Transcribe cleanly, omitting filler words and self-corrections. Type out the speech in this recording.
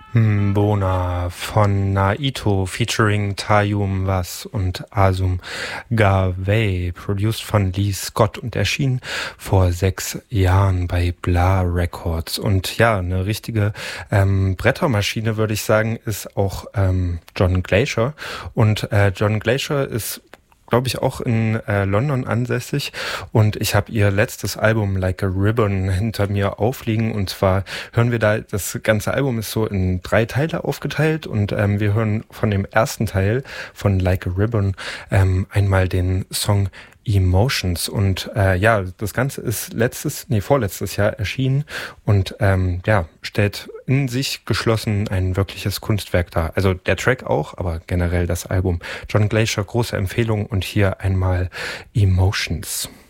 Mbona von Naito featuring Tayum Was und Asum Garvey, produced von Lee Scott und erschien vor 6 Jahren bei Blah Records. Und ja, eine richtige Brettermaschine, würde ich sagen, ist auch John Glacier. Und John Glacier ist, glaube ich, auch in London ansässig, und ich habe ihr letztes Album Like a Ribbon hinter mir aufliegen, und zwar hören wir da, das ganze Album ist so in 3 Teile aufgeteilt, und wir hören von dem ersten Teil von Like a Ribbon einmal den Song Emotions, und ja, das Ganze ist vorletztes Jahr erschienen, und ja, stellt in sich geschlossen ein wirkliches Kunstwerk dar. Also der Track auch, aber generell das Album. John Glacier, große Empfehlung, und hier einmal Emotions.